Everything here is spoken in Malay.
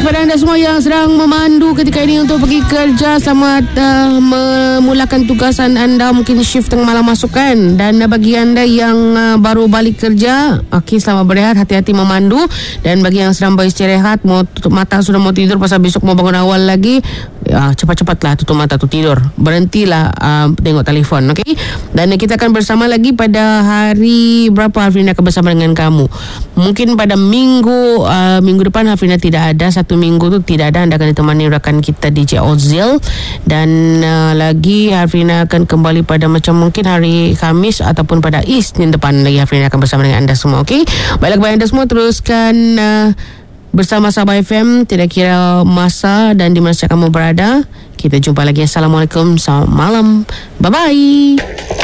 kepada anda semua yang sedang memandu ketika ini untuk pergi kerja. Selamat memulakan tugasan anda. Mungkin shift tengah malam masuk kan. Dan bagi anda yang baru balik kerja, okey, selamat berehat, hati-hati memandu. Dan bagi yang sedang beristirahat, mau tutup mata, sudah mau tidur pasal besok mau bangun awal lagi, cepat-cepatlah tutup mata tu tidur. Berhentilah tengok telefon, okey? Dan kita akan bersama lagi pada hari berapa Hafrina akan bersama dengan kamu. Mungkin pada minggu depan Hafrina tidak ada. Satu minggu tu tidak ada. Anda akan ditemani rakan kita DJ Ozil. Dan lagi Hafrina akan kembali pada macam mungkin hari Khamis ataupun pada Isnin depan lagi Hafrina akan bersama dengan anda semua, okey? Baiklah kepada anda semua, teruskan bersama Sabah FM, tidak kira masa dan di mana kamu berada. Kita jumpa lagi. Assalamualaikum, selamat malam, bye bye.